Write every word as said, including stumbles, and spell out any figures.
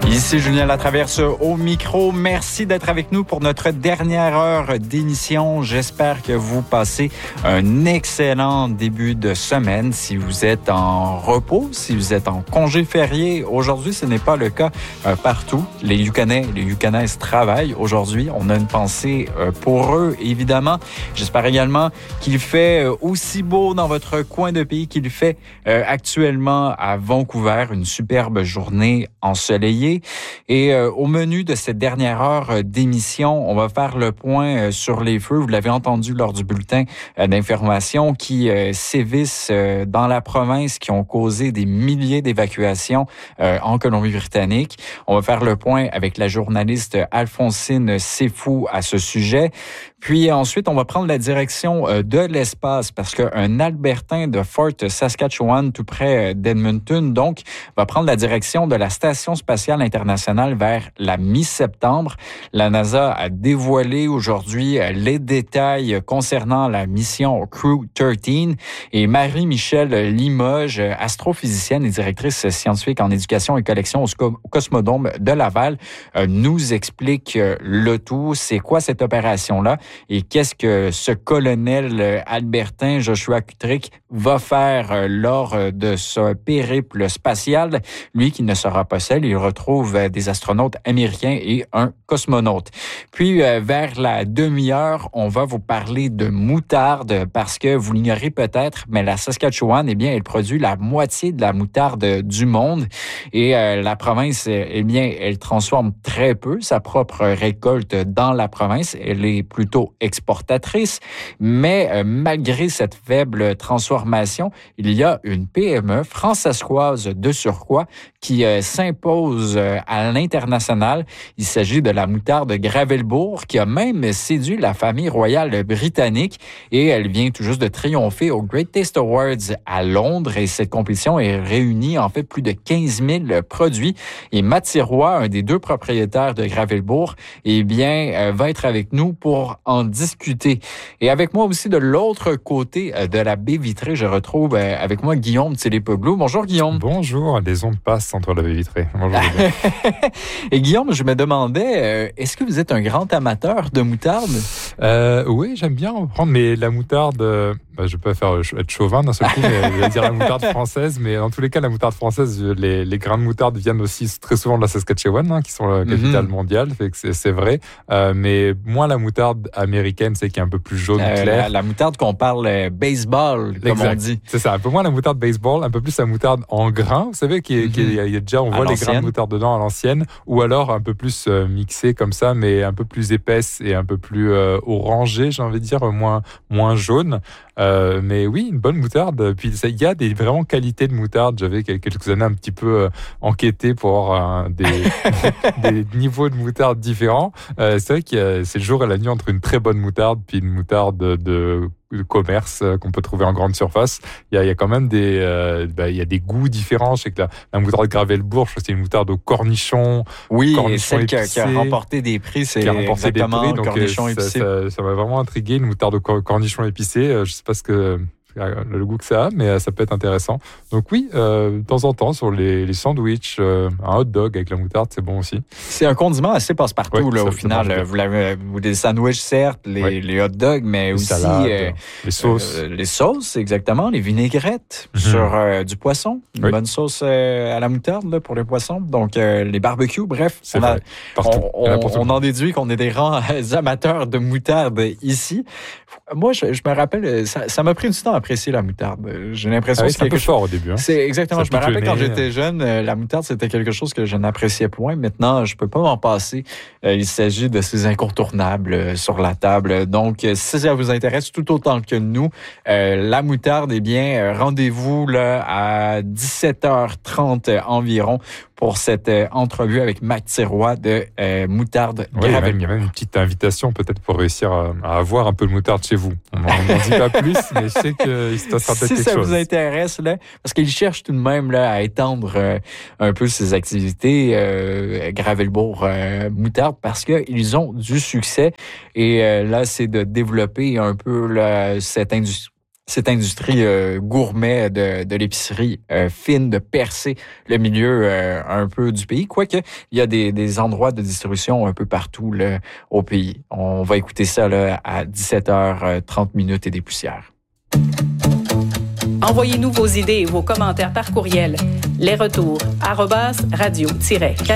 Ici Julien Latraverse au micro. Merci d'être avec nous pour notre dernière heure d'émission. J'espère que vous passez un excellent début de semaine. Si vous êtes en repos, si vous êtes en congé férié, aujourd'hui, ce n'est pas le cas euh, partout. Les Yukonais, les Yukonaises travaillent aujourd'hui. On a une pensée euh, pour eux, évidemment. J'espère également qu'il fait euh, aussi beau dans votre coin de pays qu'il fait euh, actuellement à Vancouver. Une superbe journée ensoleillée. Et euh, au menu de cette dernière heure euh, d'émission, on va faire le point euh, sur les feux. Vous l'avez entendu lors du bulletin euh, d'information qui euh, sévissent euh, dans la province, qui ont causé des milliers d'évacuations euh, en Colombie-Britannique. On va faire le point avec la journaliste Alphonsine Sefou à ce sujet. Puis ensuite, on va prendre la direction de l'espace parce qu'un Albertain de Fort Saskatchewan, tout près d'Edmonton, donc, va prendre la direction de la Station spatiale internationale vers la mi-septembre. La NASA a dévoilé aujourd'hui les détails concernant la mission Crew treize et Marie-Michelle Limoges, astrophysicienne et directrice scientifique en éducation et collection au Cosmodome de Laval, nous explique le tout. C'est quoi cette opération-là? Et qu'est-ce que ce colonel albertain Joshua Kutrick va faire lors de ce périple spatial? Lui qui ne sera pas seul, il retrouve des astronautes américains et un cosmonaute. Puis, vers la demi-heure, on va vous parler de moutarde parce que vous l'ignorez peut-être, mais la Saskatchewan, eh bien, elle produit la moitié de la moutarde du monde et euh, la province, eh bien, elle transforme très peu sa propre récolte dans la province. Elle est plutôt exportatrice, mais euh, malgré cette faible transformation, il y a une P M E françaiscoise de surcroît qui euh, s'impose euh, à l'international. Il s'agit de la moutarde Gravelbourg qui a même séduit la famille royale britannique et elle vient tout juste de triompher au Great Taste Awards à Londres et cette compétition est réunie en fait plus de quinze mille produits et Mathieu Roy, un des deux propriétaires de Gravelbourg, eh bien, euh, va être avec nous pour en discuter. Et avec moi aussi de l'autre côté de la baie vitrée, je retrouve avec moi Guillaume Tselepoglou. Bonjour Guillaume. Bonjour, les ondes passent entre la baie vitrée. Bonjour. Et Guillaume, je me demandais, est-ce que vous êtes un grand amateur de moutarde? Euh, oui, j'aime bien en prendre, mais la moutarde, euh, bah, je peux faire être chauvin d'un seul coup, mais je vais dire la moutarde française, mais dans tous les cas, la moutarde française, les, les grains de moutarde viennent aussi très souvent de la Saskatchewan, hein, qui sont la capitale mm-hmm. mondiale, fait que c'est, c'est vrai, euh, mais moins la moutarde américaine, c'est qui est un peu plus jaune euh, clair. La, la moutarde qu'on parle euh, baseball, comme exact. on dit. C'est ça, un peu moins la moutarde baseball, un peu plus la moutarde en grains, vous savez, qui est, mm-hmm. qui est, il y a déjà, on voit les grains de moutarde dedans à l'ancienne, ou alors un peu plus euh, mixée comme ça, mais un peu plus épaisse et un peu plus euh, orangée, j'ai envie de dire, moins, moins jaune. Euh, mais oui, une bonne moutarde. Puis il y a des vraiment qualités de moutarde. J'avais quelques années un petit peu euh, enquêté pour avoir euh, des, des niveaux de moutarde différents. Euh, c'est vrai que c'est le jour et la nuit entre une très bonne moutarde puis une moutarde de, de de commerce euh, qu'on peut trouver en grande surface. Il y a, il y a quand même des, euh, bah, il y a des goûts différents. Je sais que la, la moutarde Gravelbourg, je crois que c'est une moutarde au cornichon. Oui, cornichon et celle qui a, qui a remporté des prix, c'est qui a remporté exactement des prix, donc, cornichon épicé. Ça, ça, ça m'a vraiment intrigué, une moutarde au cornichon épicé. Je sais pas ce que le goût que ça a, mais ça peut être intéressant. Donc oui, euh, de temps en temps, sur les, les sandwichs, euh, un hot dog avec la moutarde, c'est bon aussi. C'est un condiment assez passe-partout, oui, là, au final. Vous l'avez, vous des sandwichs, certes, les, oui. les hot dogs, mais les aussi salades, euh, les sauces. Euh, les sauces, exactement, les vinaigrettes mm-hmm. sur euh, du poisson. Une oui. bonne sauce euh, à la moutarde là, pour les poissons. Donc, euh, les barbecues, bref. C'est on, vrai. A, on, on, on en déduit qu'on est des grands amateurs de moutarde ici. Moi, je, je me rappelle, ça, ça m'a pris du temps à apprécier la moutarde. J'ai l'impression ah oui, que c'est un peu chose... fort au début. Hein. C'est exactement. Ça je me rappelle quand nez, j'étais jeune, la moutarde c'était quelque chose que je n'appréciais point. Maintenant, je peux pas m'en passer. Il s'agit de ces incontournables sur la table. Donc, si ça vous intéresse tout autant que nous, euh, la moutarde, eh bien, rendez-vous là à dix-sept heures trente environ pour cette euh, entrevue avec Mathieu Roy de euh, Moutarde oui, Gravel. Il y a même une petite invitation peut-être pour réussir à, à avoir un peu de moutarde chez vous. On n'en dit pas plus, mais je sais qu'il se passera peut-être si quelque chose. Si ça vous intéresse, là, parce qu'ils cherchent tout de même là, à étendre euh, un peu ses activités euh, Gravelbourg euh, Moutarde parce qu'ils ont du succès. Et euh, là, c'est de développer un peu là, cette industrie. cette industrie euh, gourmet de, de l'épicerie euh, fine, de percer le milieu euh, un peu du pays. Quoique, il y a des, des endroits de distribution un peu partout là, au pays. On va écouter ça là, à dix-sept heures trente minutes et des poussières. Envoyez-nous vos idées et vos commentaires par courriel. Les retours, arobase radio tiret